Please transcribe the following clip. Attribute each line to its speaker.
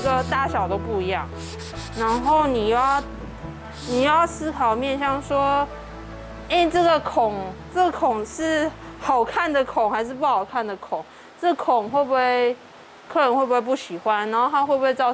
Speaker 1: 个大小都不一样，然后你又要思考面向说，这个孔是好看的孔还是不好看的孔？这孔会不会客人会不会不喜欢？然后它会不会造